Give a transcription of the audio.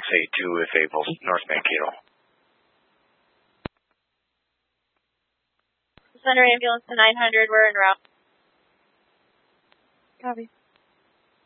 2 if able, North Mankato. Center ambulance to 900, we're en route. Copy.